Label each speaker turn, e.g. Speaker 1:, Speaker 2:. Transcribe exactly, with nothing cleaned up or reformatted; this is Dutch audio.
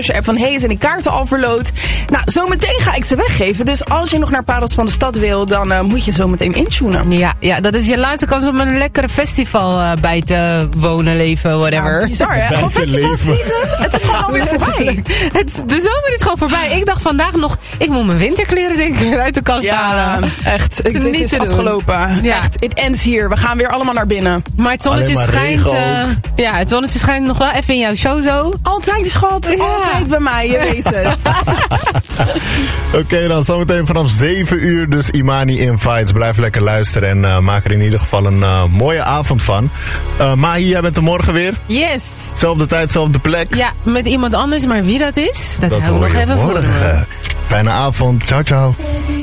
Speaker 1: app van hey, zijn die kaarten al verloot? Nou, zometeen ga ik ze weggeven. Dus als je nog naar Parels van de Stad wil, dan uh, moet je zometeen intunen.
Speaker 2: Ja, ja, dat is je laatste kans om een lekkere festival uh, bij te wonen, leven, whatever.
Speaker 1: Ja, bizar, hè? Gewoon festival season. Het is gewoon alweer voorbij.
Speaker 2: Het, de zomer is gewoon voorbij. Ik dacht vandaag nog, ik moet mijn winterkleren denk ik uit de kast
Speaker 1: ja,
Speaker 2: halen.
Speaker 1: Echt. Het, het is afgelopen. Ja. Echt, it ends hier. We gaan weer allemaal naar binnen.
Speaker 2: Maar het zonnetje maar schijnt. Uh, ja, het zonnetje schijnt nog wel even in jouw show zo.
Speaker 1: Altijd, schat. Ja. Altijd bij mij, je weet het.
Speaker 3: Oké, okay, dan zometeen vanaf zeven uur dus Imani Invites. Blijf lekker luisteren en uh, maak er in ieder geval een uh, mooie avond van. Uh, Mahi, jij bent er morgen weer?
Speaker 2: Yes.
Speaker 3: Zelfde tijd, zelfde plek?
Speaker 2: Ja, met iemand anders, maar wie dat is, dat, dat hou ik nog even
Speaker 3: morgen. Voor. Fijne avond. Ciao, ciao.